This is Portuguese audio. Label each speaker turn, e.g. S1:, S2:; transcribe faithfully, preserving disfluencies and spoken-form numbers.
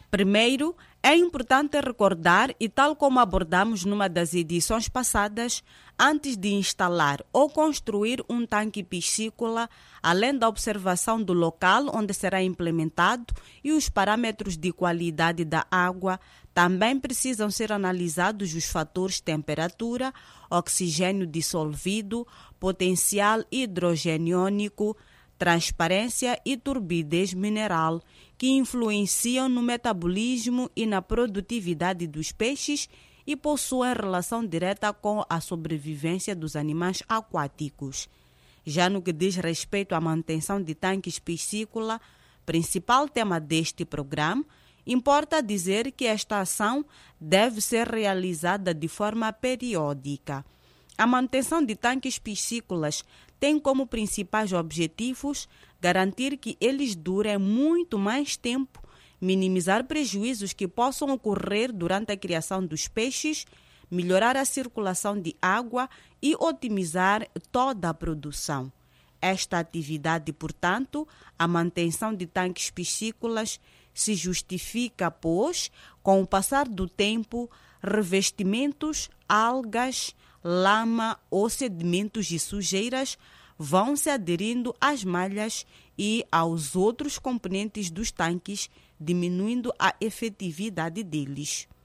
S1: Primeiro, é importante recordar, e tal como abordamos numa das edições passadas, antes de instalar ou construir um tanque piscícola, além da observação do local onde será implementado e os parâmetros de qualidade da água, também precisam ser analisados os fatores temperatura, oxigênio dissolvido, potencial hidrogeniônico, transparência e turbidez mineral, que influenciam no metabolismo e na produtividade dos peixes e possuem relação direta com a sobrevivência dos animais aquáticos. Já no que diz respeito à manutenção de tanques piscícola, principal tema deste programa, importa dizer que esta ação deve ser realizada de forma periódica. A manutenção de tanques piscícolas tem como principais objetivos garantir que eles durem muito mais tempo, minimizar prejuízos que possam ocorrer durante a criação dos peixes, melhorar a circulação de água e otimizar toda a produção. Esta atividade, portanto, a manutenção de tanques piscícolas, se justifica, pois, com o passar do tempo, revestimentos, algas, lama ou sedimentos e sujeiras vão se aderindo às malhas e aos outros componentes dos tanques, diminuindo a efetividade deles.